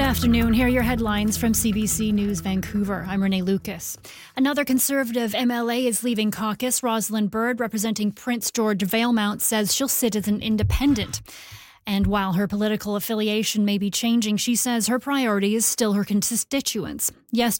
afternoon. Here are your headlines from CBC News Vancouver. I'm Renee Lucas. Another Conservative MLA is leaving caucus. Rosalind Bird, representing Prince George Valemount, says she'll sit as an independent. And while her political affiliation may be changing, she says her priority is still her constituents. Yesterday,